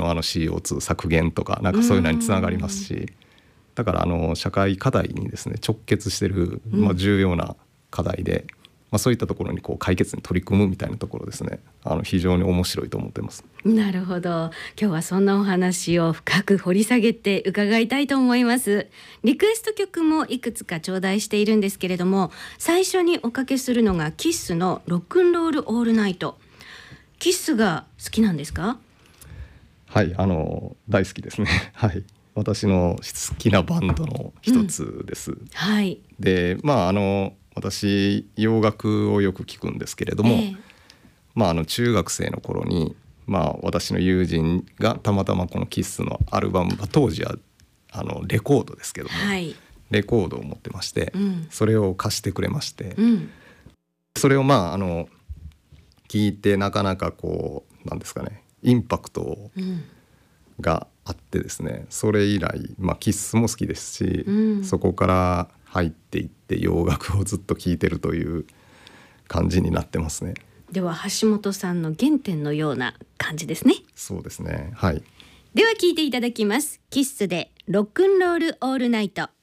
CO2 削減とかなんかそういうのにつながりますし、だから社会課題にですね直結している、重要な課題で、そういったところにこう解決に取り組むみたいなところですね、非常に面白いと思ってます。 なるほど。今日はそんなお話を深く掘り下げて伺いたいと思います。リクエスト曲もいくつか頂戴しているんですけれども、最初におかけするのがキッスのロックンロールオールナイト。キッスが好きなんですか？ はい、大好きですねはい、私の好きなバンドの一つです、 はい。 で私洋楽をよく聞くんですけれども、中学生の頃に、私の友人がたまたまこのキッスのアルバム、当時はレコードですけども、レコードを持ってまして、それを貸してくれまして、それを聞いてなかなかこうなんですかね、インパクトがあってですね、それ以来、キッスも好きですし、そこから入っていって洋楽をずっと聴いてるという感じになってますね。 では橋本さんの原点のような感じですね。 そうですね、はい。 では聴いていただきます。キッスでロックンロールオールナイト。